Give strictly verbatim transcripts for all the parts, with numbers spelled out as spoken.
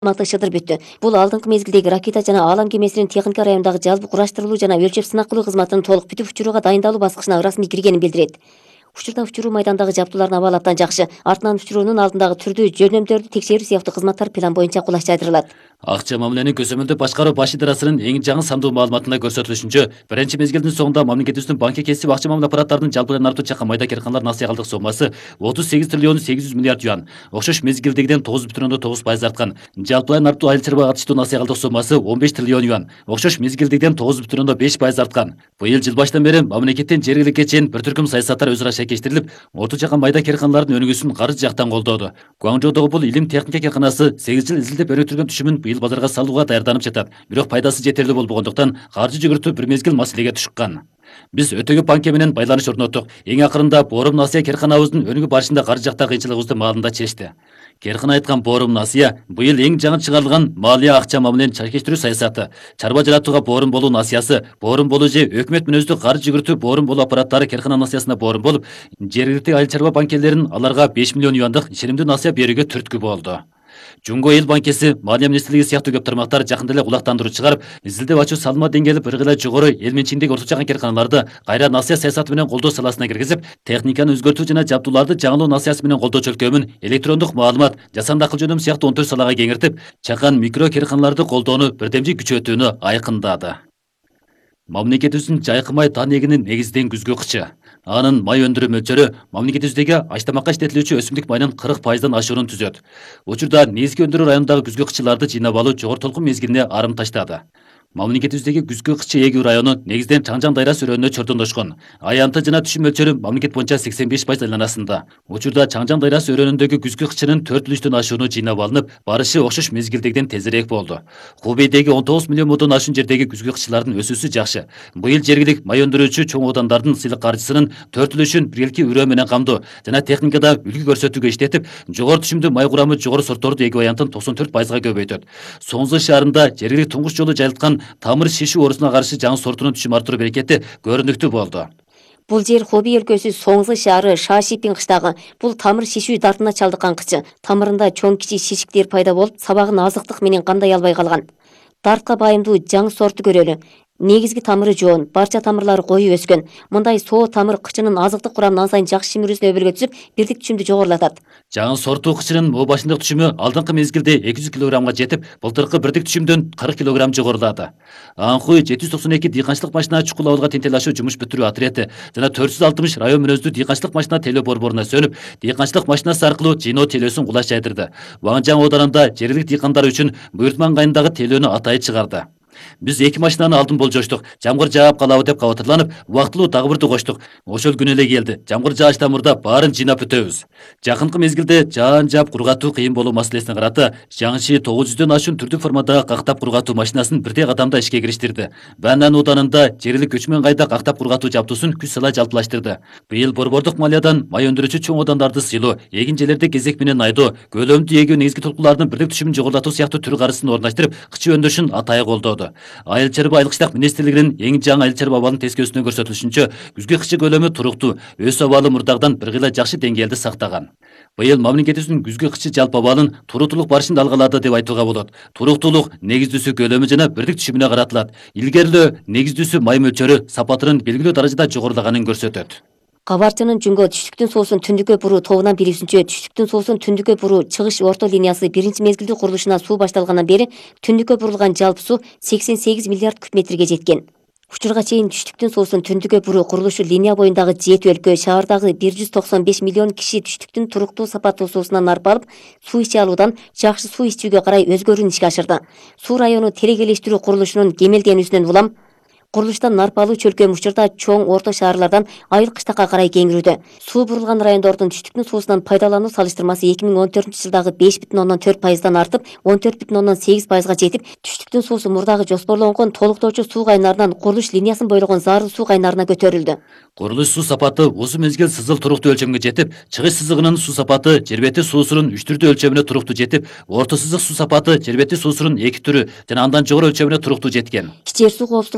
Малта шыдыр бүттү. Бул алдыңкы мезгилдеги ракета жана Алам кемесинин техника районундагы жалпы кураштырылуу жана өлчөп сынак кылуу кызматынын толук бүтүп учурууга дайындалуу баскычына ырасмий киргенин билдирет. Учурда учуруу майдандагы жабдууларын аба абдан жакшы. Артынан учуруунун алдындагы түрдүү жөнөмдөрдү текшерүү сыяктуу кызматтар план боюнча кулаш жайдырылат. Акча мамиленин көзөмөлдөө башкаруу баш идарасынын эң жаңы сандуу маалыматында көрсөтүлүшүнчө, биринчи мезгилдин соңунда мамлекетибиздин банкке кесип акча мамиле аппараттарынын жалпы артып чыккан майда керканалар насыя калдык сомасы отуз сегиз триллион сегиз жүз миллиард юан. Окшош мезгилдегиден тогуз бүтүн ондон тогуз пайыз арткан. Жалпы артуу айыл чарбага катыштуу насыя калдык сомасы он беш триллион юан. Окшош мезгилдегиден тогуз бүтүн ондон беш пайыз арткан. Быйыл жыл башынан бери мамлекеттин жергиликке чейин бир түркүм саясаттар өз ара шайкештирилип, орто чакан майда керканалардын өнүгүүсүн каржы жактан колдоду. Гуаңжоодогу бул илим техника керканасы сегиз жыл изилдеп өрөктүргөн түшүмүн быйыл базарга салууга даярданып жатат. Бирок пайдасы жетерлүү болбогондуктан каржы жүгүртүү бир мезгил маселеге түшкөн. Биз өтө көп банке менен байланыш орноттук. Эң акырында Боорум насыя керканабыздын өнүгүү барышында каржы жакта кыйынчылыгыбызды маалында чечти. Керкана айткан Боорум насыя быйыл эң жаңы чыгарылган малия акча мамиленин чайкештирүү саясаты, чарба жаратууга боорум болуу насыясы, боорум болуу же өкмөт мүнөздүү каржы жүгүртүү боорум болуу аппараттары керкана насыясына боорум болуп, жергиликтүү айыл чарба банкелерин аларга беш миллион юандык ишенимдүү насыя берүүгө түрткү болду. Жунго эл банкеси, Малия министрлиги сыяктуу көп тармактар жакында эле кулактандыруу чыгарып, изилдеп ачуу салма деңгээли бир гыла жогору эл менчигиндеги орто чакан керканаларды кайра насыя саясаты менен колдоо саласына киргизип, техниканы өзгөртүү жана жабдууларды жаңылоо насыясы менен колдоо чөлкөмүн электрондук маалымат, жасанды акыл жөнөм сыяктуу он төрт салага кеңиртип, чакан микро керканаларды колдоону бирдемжи күчөтүүнү айкындады. Мамлекетибиздин жайкы май тан эгинин негизден күзгү кычы. Анын май өндүрүү мөлчөрү мамлекетибиздеги ач-тамакка иштетилүүчү өсүмдүк майынын кырк пайыздан ашуурун түзөт. Учурда негизги өндүрүү районундагы күзгү кычыларды жыйнап алуу жогору толкун мезгилине арым таштады. Мамлекетибиздеги күзгү кычы эгүү району негизден Чаңжаң дайра өрөөнүнө чордондошкон. Аянты жана түшүм мөлчөрү мамлекет боюнча сексен беш пайыз айланасында. Учурда Чаңжаң дайра өрөөнүндөгү күзгү кычынын төрт үлүчтөн ашууну жыйнап алынып, барышы окшош мезгилдегиден тезирээк болду. Хубейдеги он тогуз миллион модон ашуун жердеги күзгү кычылардын өсүүсү жакшы. Быйыл жергилик май өндүрүүчү чоң оодандардын сыйлык каржысынын төрт үлүшүн биргелки үрөө менен камдоо жана техникада үлгү көрсөтүүгө иштетип, жогору түшүмдүү май курамы жогору сортторду эгүү аянтын токсон төрт пайызга көбөйтөт. Соңзы шаарында жергилик туңгуч жолу жайылткан тамыр шишүү оорусуна каршы жаңы сортунун түшүм арттыруу берекети көрүнүктүү болду. Бул жер Хобей өлкөсү Соңзы шаары Шашипин кыштагы. Бул тамыр шишүү дартына чалдыккан кычы. Тамырында чоң кичи шишиктер пайда болуп, сабагын азыктык менен кандай албай калган. Дартка байымдуу жаңы сорту көрөлү. Негизги тамыры жоон, барча тамырлары коюу өскөн. Мындай соо тамыр кычынын азыктык курамын ан сайын жакшы шимирүүсүнө өбөлгө түзүп, бирдик түшүмдү жогорулатат. Жаңы сорту кычынын мо башындык түшүмү алдыңкы мезгилде эки жүз килограммга жетип, былтыркы бирдик түшүмдөн кырк килограмм жогорулады. Анхуй жети жүз токсон эки дыйканчылык машина чукул абылга тентел ашуу жумуш бүтүрүү отряды жана төрт жүз алтымыш район мүнөздүү дыйканчылык машина тейлөө борборуна сөнүп, дыйканчылык машинасы аркылуу жыйноо тейлөөсүн кулаш жайдырды. Ваңжаң ооданында жергиликтүү дыйкандар үчүн буйртма ыңгайындагы тейлөөнү атайы чыгарды. Биз эки машинаны алдын болжоштук. Жамгыр жаап калабы деп кабатырланып, убактылуу дагы бирди коштук. Ошол күнү эле келди. Жамгыр жааш тамырда баарын жыйнап бүтөбүз. Жакынкы мезгилде жаан жаап кургатуу кыйын болуу маселесине карата жаңычы тогуз жүздөн ашуун түрдүү формадагы кактап кургатуу машинасын бирдей кадамда ишке кириштирди. Банан ооданында жергилик көчмөн кайда кактап кургатуу жабдуусун күч сала жалпылаштырды. Быйыл борбордук малиядан май өндүрүүчү чоң оодандарды сыйлоо, эгин жерлерде кезек менен айдоо, көлөмдүү эгүү негизги толкулардын бирдик түшүмүн жогорулатуу сыяктуу түр карышын орнаштырып, кычы өндүрүшүн атайы колдоду. Айыл чарба айылык иштак министрлигинин эң жаңы айыл чарба абалын тескөөсүнө көрсөтүлүшүнчө, күзгү кычы көлөмү туруктуу, өсүү абалы мурдагыдан бир гыйла жакшы деңгээлди сактаган. Быйыл мамлекетибиздин күзгү кычы жалпы абалын туруктуулук барышында алгалады деп айтууга болот. Туруктуулук негиздүүсү көлөмү жана бирдик түшүмүнө каратылат. Илгерилөө негиздүүсү май мөлчөрү сапатынын белгилүү даражада жогорулаганын көрсөтөт. Кабарчынын Жунго түштүктүн соосун түндүккө буруу тобунан билүүсүнчө, түштүктүн соосун түндүккө буруу чыгыш орто линиясы биринчи мезгилдүү курулушуна суу башталгандан бери түндүккө бурулган жалпы суу сексен сегиз миллиард куб метрге жеткен. Учурга чейин түштүктүн соосун түндүккө буруу курулушу линия боюндагы жети өлкө, шаардагы бир жүз токсон беш миллион киши түштүктүн туруктуу сапаттуу суусунан нарп алып, суу иче алуудан жакшы суу ичүүгө карай өзгөрүүнү ишке ашырды. Суу району терегелештирүү курулушунун кемелденүүсүнөн улам курулуштан нарп алуу чөлкөмү учурда чоң орто шаарлардан айыл кыштакка карай кеңирүүдө. Суу бурулган райондордун түштүктүн суусунан пайдалануу салыштырмасы эки миң он төртүнчү жылдагы беш бүтүн ондон төрт пайыздан артып, он төрт бүтүн ондон сегиз пайызга жетип, түштүктүн суусу мурдагы жоспорлонгон толуктоочу суу кайнарынан курулуш линиясын бойлогон зарыл суу кайнарына көтөрүлдү. Курулуш суу сапаты узун мезгил сызыл туруктуу өлчөмгө жетип, чыгыш сызыгынын суу сапаты жер бети суусунун үч түрдүү өлчөмүнө туруктуу жетип, орто сызык суу сапаты жер бети суусунун эки түрү жана андан жогору өлчөмүнө туруктуу жеткен. Жер суу коопсуздугуна кепилдик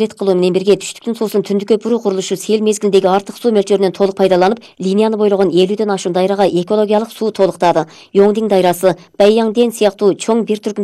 ирет кылуу менен бирге түштүктүн суусун түндүк көпүрүү курулушу сел мезгилиндеги артык суу мөлчөрүнөн толук пайдаланып, линияны бойлогон элүүдөн ашуун дайрага экологиялык суу толуктады. Йоңдиң дайрасы, Байяңден сыяктуу чоң бир түркүм